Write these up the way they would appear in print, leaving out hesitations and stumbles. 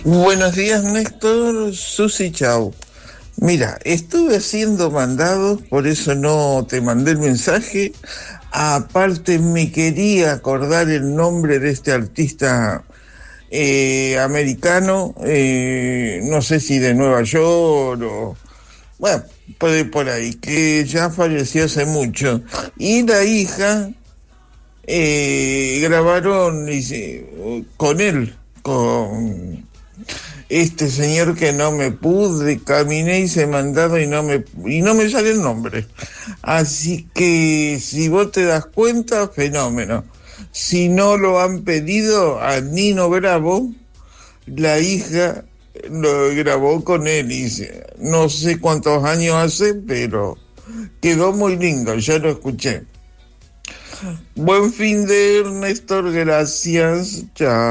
Buenos días, Néstor, Susi, chau. Mira, estuve haciendo mandados, por eso no te mandé el mensaje. Aparte, me quería acordar el nombre de este artista americano, no sé si de Nueva York o... Bueno, puede por ahí, que ya falleció hace mucho. Y la hija grabaron con él, con este señor que no me pude, caminé y se mandado y no me sale el nombre. Así que si vos te das cuenta, fenómeno. Si no lo han pedido a Nino Bravo, la hija lo grabó con él y no sé cuántos años hace, pero quedó muy lindo, ya lo escuché. Buen fin de Néstor, gracias,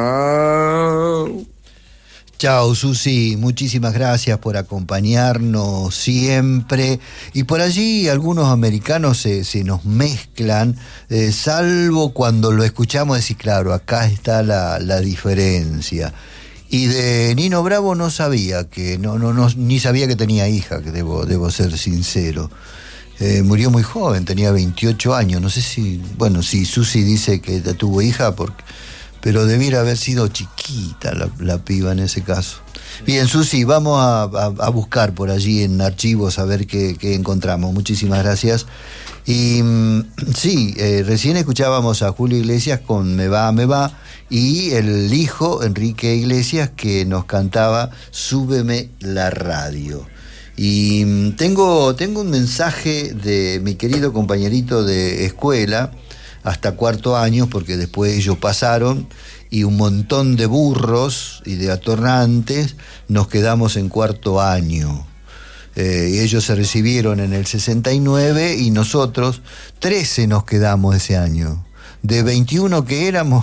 chao. Chao, Susi, muchísimas gracias por acompañarnos siempre. Y por allí algunos americanos se nos mezclan, salvo cuando lo escuchamos decir, claro, acá está la diferencia. Y de Nino Bravo no sabía ni sabía que tenía hija, que debo ser sincero. Murió muy joven, tenía 28 años. No sé si Susi dice que tuvo hija, pero debiera haber sido chiquita la piba en ese caso. Bien, Susi, vamos a buscar por allí en archivos a ver qué encontramos. Muchísimas gracias. Y sí, recién escuchábamos a Julio Iglesias con Me va, y el hijo, Enrique Iglesias, que nos cantaba Súbeme la radio. Y tengo un mensaje de mi querido compañerito de escuela, hasta cuarto año, porque después ellos pasaron y un montón de burros y de atorrantes nos quedamos en cuarto año. Y ellos se recibieron en el 69 y nosotros 13 nos quedamos ese año. De 21 que éramos,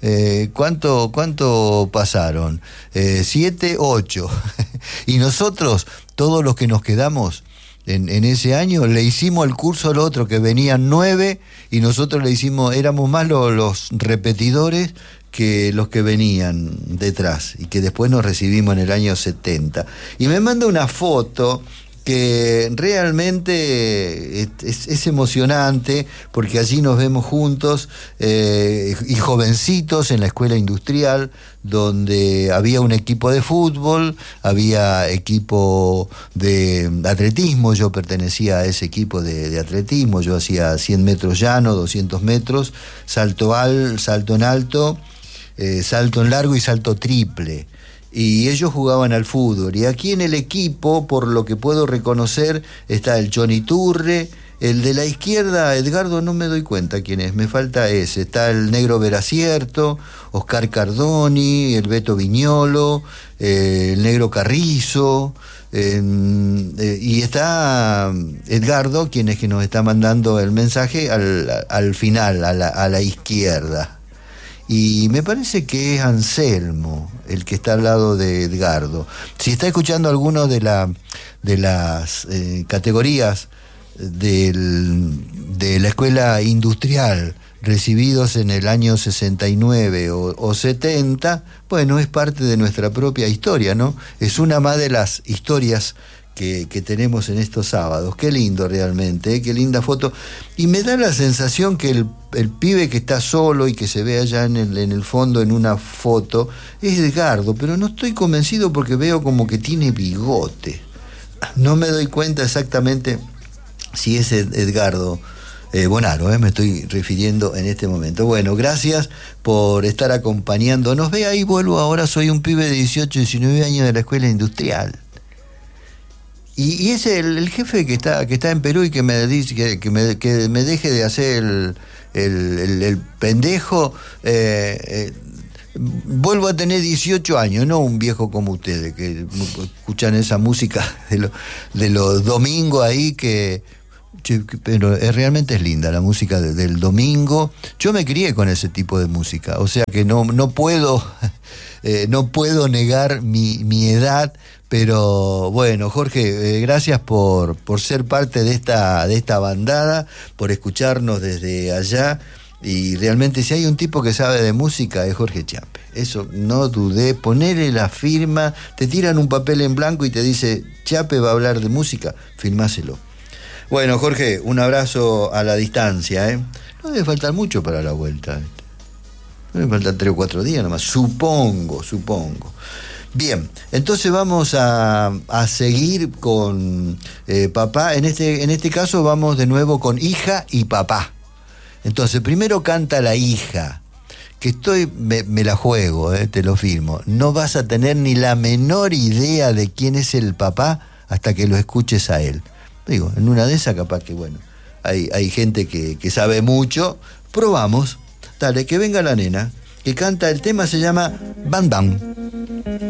¿cuánto pasaron? 7, 8. Y nosotros, todos los que nos quedamos en ese año, le hicimos el curso al otro, que venían 9, y nosotros éramos más los repetidores que los que venían detrás, y que después nos recibimos en el año 70. Y me manda una foto que realmente es emocionante, porque allí nos vemos juntos, y jovencitos en la escuela industrial, donde había un equipo de fútbol, había equipo de atletismo. Yo pertenecía a ese equipo de atletismo. Yo hacía 100 metros llano, 200 metros, salto en alto, salto en largo y salto triple. Y ellos jugaban al fútbol. Y aquí en el equipo, por lo que puedo reconocer, está el Johnny Turre. El de la izquierda, Edgardo, no me doy cuenta quién es, me falta ese. Está el Negro Veracierto, Oscar Cardoni, el Beto Viñolo, el Negro Carrizo, y está Edgardo, quien es que nos está mandando el mensaje al final, a la izquierda. Y me parece que es Anselmo el que está al lado de Edgardo. Si está escuchando alguno de las categorías de la escuela industrial recibidos en el año 69 o 70, bueno, es parte de nuestra propia historia, ¿no? Es una más de las historias que tenemos en estos sábados. Qué lindo realmente, ¿eh? Qué linda foto. Y me da la sensación que el pibe que está solo y que se ve allá en el fondo en una foto es Edgardo, pero no estoy convencido porque veo como que tiene bigote. No me doy cuenta exactamente si es Edgardo Bonaro, me estoy refiriendo en este momento. Bueno, gracias por estar acompañándonos. Ve ahí, vuelvo ahora, soy un pibe de 18, 19 años de la escuela industrial. Y es el jefe que está en Perú y que me dice que me deje de hacer el pendejo. Vuelvo a tener 18 años, no un viejo como ustedes que escuchan esa música de los domingos ahí pero realmente es linda la música del domingo. Yo me crié con ese tipo de música, o sea que no puedo negar mi edad. Pero bueno, Jorge, gracias por ser parte de esta bandada, por escucharnos desde allá. Y realmente si hay un tipo que sabe de música es Jorge Chiampe. Eso, no dudé, ponele la firma, te tiran un papel en blanco y te dice, Chape va a hablar de música, filmáselo. Bueno, Jorge, un abrazo a la distancia, ¿eh? No debe faltar mucho para la vuelta. No debe faltar 3 o 4 días nomás, supongo. Bien, entonces vamos a seguir con papá. En este caso vamos de nuevo con hija y papá. Entonces, primero canta la hija, que me la juego, te lo firmo. No vas a tener ni la menor idea de quién es el papá hasta que lo escuches a él. Digo, en una de esas capaz que, bueno, hay gente que sabe mucho. Probamos. Dale, que venga la nena, que canta, el tema se llama Bam Bam.